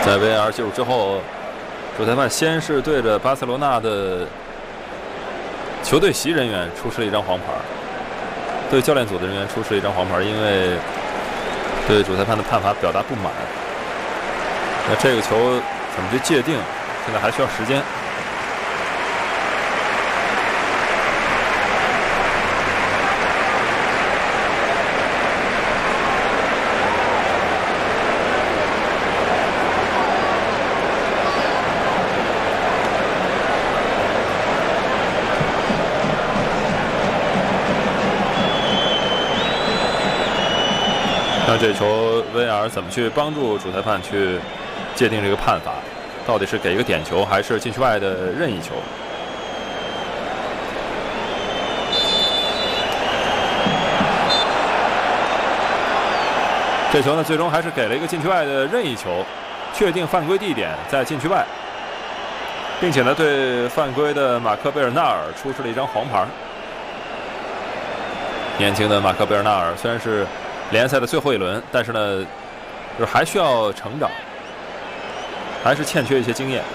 在 VAR 介入之后，主裁判先是对着巴塞罗那的球队席人员出示了一张黄牌，对教练组的人员出示了一张黄牌，因为对主裁判的判罚表达不满。那这个球怎么去界定，现在还需要时间。那这球 VAR 怎么去帮助主裁判去界定这个判罚？到底是给一个点球，还是禁区外的任意球？这球呢，最终还是给了一个禁区外的任意球，确定犯规地点在禁区外，并且呢，对犯规的马克贝尔纳尔出示了一张黄牌。年轻的马克贝尔纳尔虽然是联赛的最后一轮，但是呢，就是还需要成长，还是欠缺一些经验。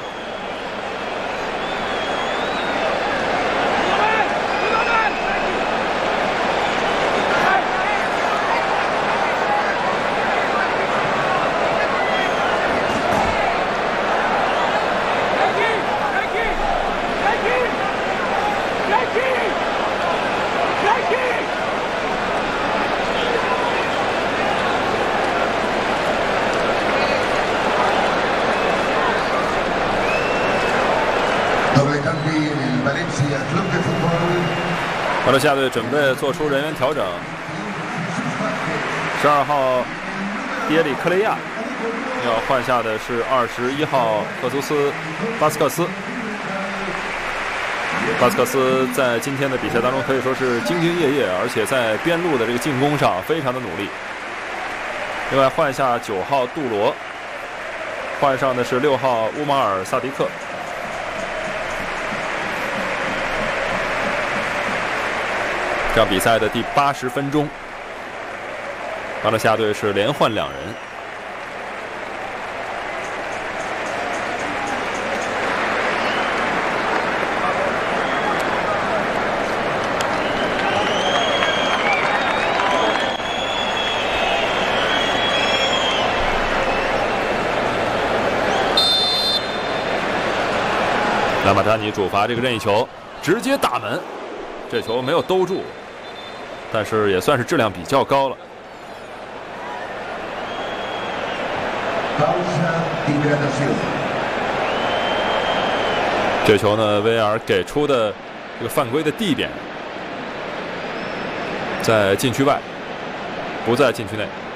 瓦伦西亚队准备做出人员调整，12号迪耶里克雷亚要换下的是21号赫苏斯巴斯克斯。巴斯克斯在今天的比赛当中可以说是兢兢业业，而且在边路的这个进攻上非常的努力。另外换下9号杜罗，换上的是6号乌马尔萨迪克。这场比赛的第80分钟，瓦伦西亚队是连换2人。拉马塔尼主罚这个任意球，直接打门，这球没有兜住。但是也算是质量比较高了。这球呢 ，VAR 给出的这个犯规的地点在禁区外，不在禁区内。